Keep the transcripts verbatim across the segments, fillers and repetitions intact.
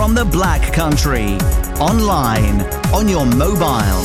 from the Black Country. Online, on your mobile.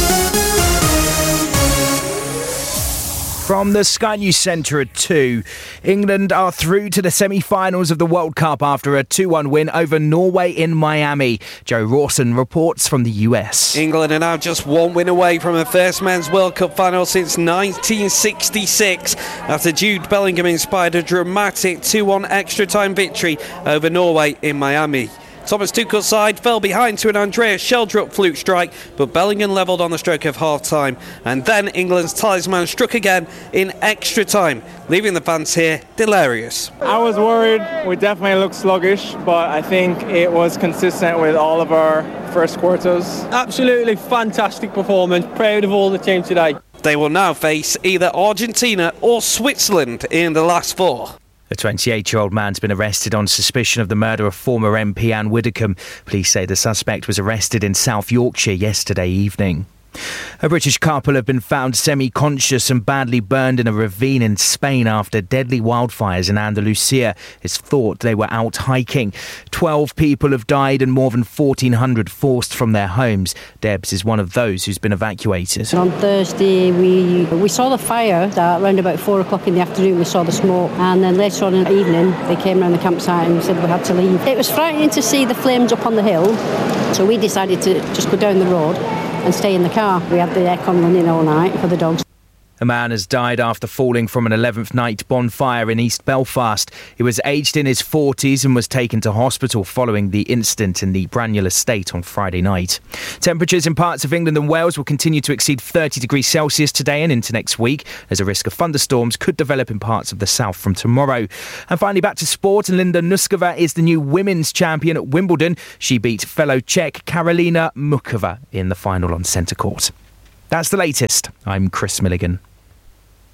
From the Sky News Centre at two, England are through to the semi-finals of the World Cup after a two one win over Norway in Miami. Joe Rawson reports from the U S. England are now just one win away from a first men's World Cup final since nineteen sixty-six after Jude Bellingham inspired a dramatic two one extra-time victory over Norway in Miami. Thomas Tuchel's side fell behind to an Andreas Sheldrup fluke strike, but Bellingham levelled on the stroke of half-time. And then England's talisman struck again in extra time, leaving the fans here delirious. I was worried. We definitely looked sluggish, but I think it was consistent with all of our first quarters. Absolutely fantastic performance. Proud of all the team today. They will now face either Argentina or Switzerland in the last four. A twenty-eight-year-old man's been arrested on suspicion of the murder of former M P Anne Widdecombe. Police say the suspect was arrested in South Yorkshire yesterday evening. A British couple have been found semi-conscious and badly burned in a ravine in Spain after deadly wildfires in Andalusia. It's thought they were out hiking. Twelve people have died and more than fourteen hundred forced from their homes. Debs is one of those who's been evacuated. On Thursday we we saw the fire that around about four o'clock in the afternoon. We saw the smoke, and then later on in the evening they came around the campsite and said we had to leave. It was frightening to see the flames up on the hill, so we decided to just go down the road and stay in the car. We had the aircon running all night for the dogs. A man has died after falling from an eleventh night bonfire in East Belfast. He was aged in his forties and was taken to hospital following the incident in the Braniel estate on Friday night. Temperatures in parts of England and Wales will continue to exceed thirty degrees Celsius today and into next week, as a risk of thunderstorms could develop in parts of the south from tomorrow. And finally, back to sport. Linda Nuskova is the new women's champion at Wimbledon. She beat fellow Czech Karolina Mukova in the final on centre court. That's the latest. I'm Chris Milligan.